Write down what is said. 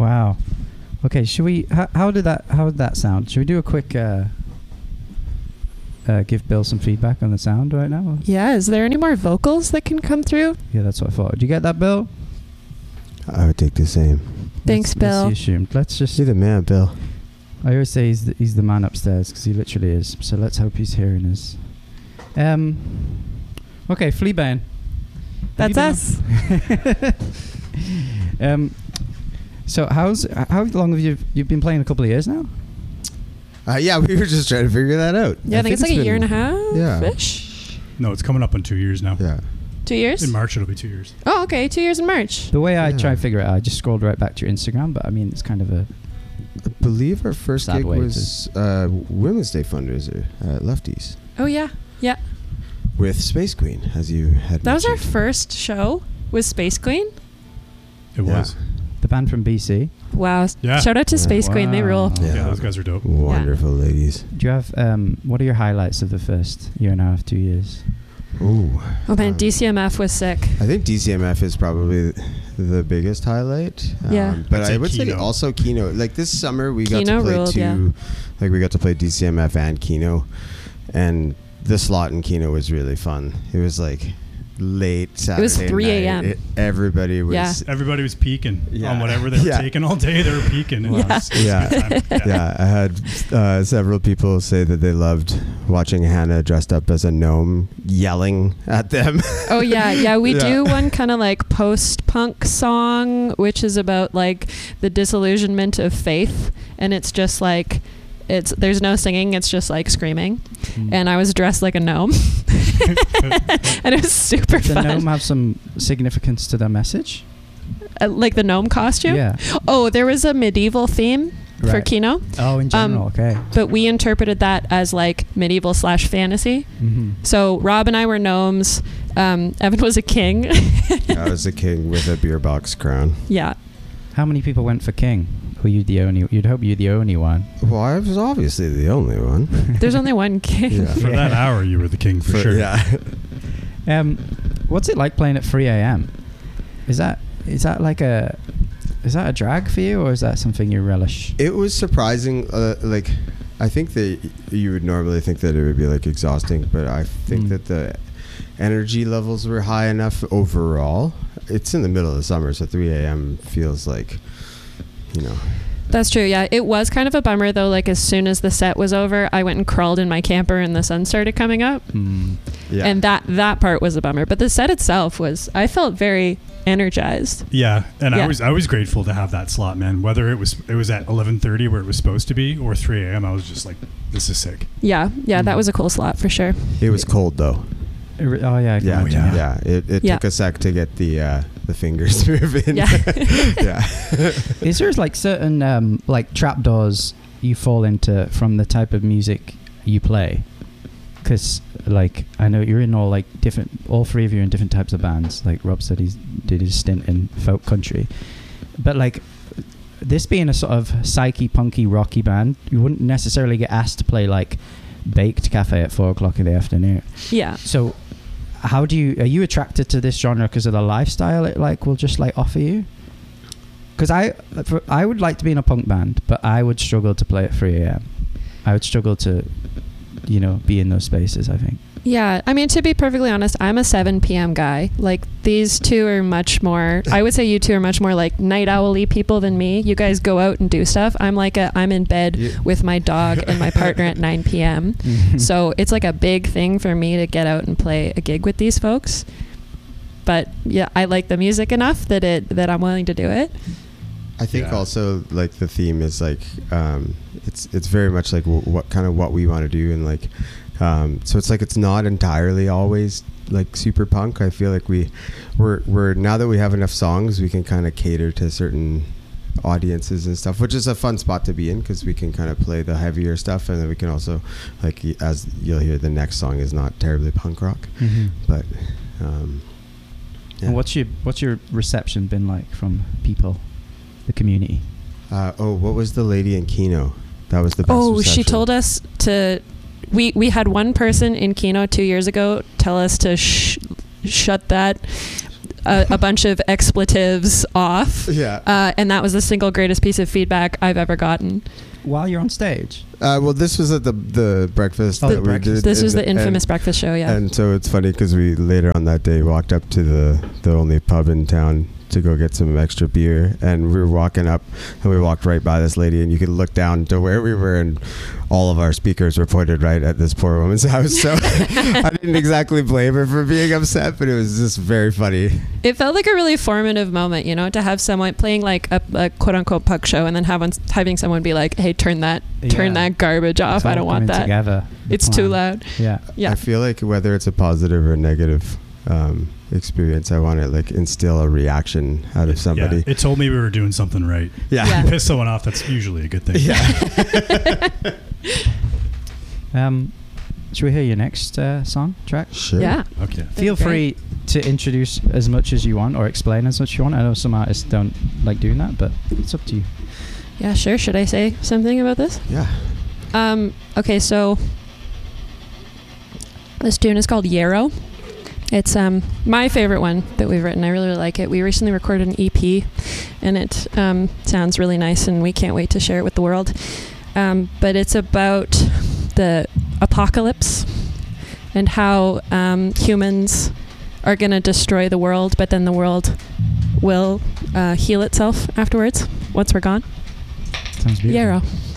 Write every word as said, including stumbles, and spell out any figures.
Wow. Okay, should we? How, how did that? How did that sound? Should we do a quick? Uh, uh, give Bill some feedback on the sound right now. Yeah. Is there any more vocals that can come through? Yeah, that's what I thought. Did you get that, Bill? I would take the same. Thanks, let's, Bill. Let's assumed. Let's just. You're the man, Bill. I always say he's the, he's the man upstairs because he literally is. So let's hope he's hearing us. Um. Okay, Fleabane. That's us. um. So how's how long have you you've been playing? A couple of years now. Uh, yeah, we were just trying to figure that out. Yeah, I, I think, think it's like a year and a half. Yeah. Ish. No, it's coming up on two years now. Yeah. Two years? In March, it'll be two years. Oh, okay. Two years in March. The way I Yeah. try to figure it out, I just scrolled right back to your Instagram, but I mean, it's kind of a. I believe our first Sad gig way was uh, Women's Day fundraiser at Lefties Oh, yeah. Yeah. with Space Queen, as you had That was our mentioned. first show with Space Queen. It Yeah. was. The band from B C. Wow. Yeah. Shout out to Yeah. Space Queen. They rule. Yeah. Yeah. those guys are dope. Wonderful ladies. Do you have um? What are your highlights of the first year and a half, two years? Ooh. Oh, man. Um, D C M F was sick. I think D C M F is probably the biggest highlight. Yeah. Um, but I'd I say would say Keno. also Keno. Like this summer, we got Keno to play ruled, two. yeah. Like we got to play D C M F and Keno, and the slot in Keno was really fun. It was like late Saturday. was three a.m. night. It, everybody was. Yeah. Everybody was peaking Yeah. on whatever they were Yeah. taking all day. They were peaking. And Yeah. it was, it was Yeah. a good time. Yeah, I had uh, several people say that they loved watching Hannah dressed up as a gnome yelling at them. Oh, yeah. Yeah. We Yeah. do one kind of like post-punk song, which is about like the disillusionment of faith. And it's just like, it's there's no singing. It's just like screaming. Mm. And I was dressed like a gnome. And it was super Does the fun. gnome have some significance to the message? Uh, like the gnome costume? Yeah. Oh, there was a medieval theme for Right. Keno, Oh, in general, Um, okay. but we interpreted that as like medieval slash fantasy. Mm-hmm. So Rob and I were gnomes. Um, Evan was a king. I was a king with a beer box crown. Yeah. How many people went for king? Were you the only? You'd hope you're the only one. Well, I was obviously the only one. There's only one king. Yeah. For that hour, you were the king for, For- sure. Yeah. Um, what's it like playing at three a.m.? Is that is that like a is that a drag for you, or is that something you relish? It was surprising. Uh, like, I think that you would normally think that it would be like exhausting, but I think Mm. that the energy levels were high enough overall. It's in the middle of the summer, so three a.m. feels like, you know. That's true. Yeah. It was kind of a bummer though. Like as soon as the set was over, I went and crawled in my camper and the sun started coming up. Mm. Yeah. And that, that part was a bummer, but the set itself was, I felt very energized. Yeah, and Yeah. I was I was grateful to have that slot, man. Whether it was it was at eleven thirty where it was supposed to be or three a.m. I was just like, this is sick. Yeah. Yeah. Mm. That was a cool slot for sure. it was cold though. It re- Oh yeah. I can Yeah, imagine. yeah. It, it Yeah. took a sec to get the uh, the fingers moving. Yeah. yeah. Is there like certain um, like trapdoors you fall into from the type of music you play? Because like I know you're in all like different, all three of you are in different types of bands. Like Rob said, he did his stint in folk country, but like this being a sort of psyche punky rocky band, you wouldn't necessarily get asked to play like Baked Cafe at four o'clock in the afternoon. Yeah. So how do you, are you attracted to this genre because of the lifestyle it like will just like offer you? Because I, for, I would like to be in a punk band, but I would struggle to play at three a.m. I would struggle to, you know, be in those spaces, I think. Yeah, I mean, to be perfectly honest, I'm a seven p.m. guy. Like, these two are much more, I would say you two are much more like night owl-y people than me. You guys go out and do stuff. I'm like a, I'm in bed Yeah. with my dog and my partner at nine p.m. So it's like a big thing for me to get out and play a gig with these folks. But yeah, I like the music enough that it that I'm willing to do it. I think Yeah. also like the theme is like um, it's it's very much like w- what kind of what we want to do, and like um, so it's like it's not entirely always like super punk. I feel like we we're we're now that we have enough songs, we can kind of cater to certain audiences and stuff, which is a fun spot to be in because we can kind of play the heavier stuff, and then we can also like y- as you'll hear, the next song is not terribly punk rock, Mm-hmm. but um, yeah. And what's your what's your reception been like from people, the community? Uh, oh, what was the lady in Keno? That was the best Oh, she reception. told us to. We we had one person in Keno two years ago tell us to sh- shut that a, a bunch of expletives off. Yeah. Uh, and that was the single greatest piece of feedback I've ever gotten. While you're on stage. Uh, well, this was at the the breakfast Oh, that the we breakfast. did. This was and- the infamous and- breakfast show, yeah. And so it's funny because we later on that day walked up to the the only pub in town to go get some extra beer, and we were walking up, and we walked right by this lady, and you could look down to where we were, and all of our speakers were pointed right at this poor woman's house. So I didn't exactly blame her for being upset, but it was just very funny. It felt like a really formative moment, you know, to have someone playing like a, a quote unquote punk show and then have one, having someone be like, hey, turn that turn Yeah. that garbage off. It's I all don't want coming that. Together. The It's too plan. loud. Yeah. Yeah. I feel like whether it's a positive or negative um, experience, I want to like instill a reaction out of somebody. Yeah, it told me we were doing something right. Yeah. Yeah. You piss someone off, that's usually a good thing. Yeah. Um, should we hear your next uh, song track? Sure. Yeah. Okay. Feel be free to introduce as much as you want or explain as much as you want. I know some artists don't like doing that, but it's up to you. Yeah, sure. Should I say something about this? Yeah. Um, okay, so this tune is called Yarrow. It's um, my favorite one that we've written. I really, really like it. We recently recorded an E P, and it um, sounds really nice, and we can't wait to share it with the world. Um, but it's about the apocalypse and how um, humans are going to destroy the world, but then the world will uh, heal itself afterwards once we're gone. Sounds beautiful. Yarrow.